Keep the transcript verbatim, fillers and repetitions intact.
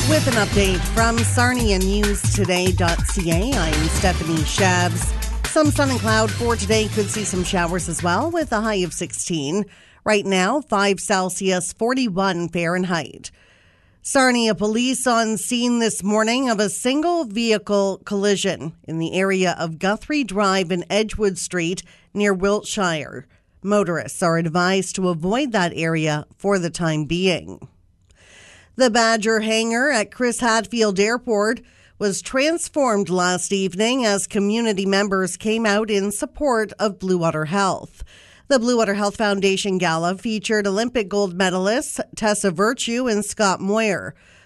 With an update from Sarnia News Today dot C A, I'm Stephanie Shabs. Some sun and cloud for today. Could see some showers as well with a high of sixteen. Right now, five Celsius, forty-one Fahrenheit. Sarnia police on scene this morning of a single vehicle collision in the area of Guthrie Drive and Edgewood Street near Wiltshire. Motorists are advised to avoid that area for the time being. The Badger hangar at Chris Hadfield Airport was transformed last evening as community members came out in support of Blue Water Health. The Blue Water Health Foundation Gala featured Olympic gold medalists Tessa Virtue and Scott Moyer.